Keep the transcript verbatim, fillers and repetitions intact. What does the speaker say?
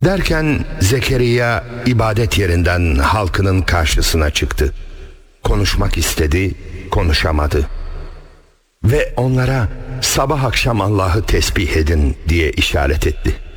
Derken Zekeriya ibadet yerinden halkının karşısına çıktı. Konuşmak istedi, konuşamadı. Ve onlara sabah akşam Allah'ı tesbih edin diye işaret etti.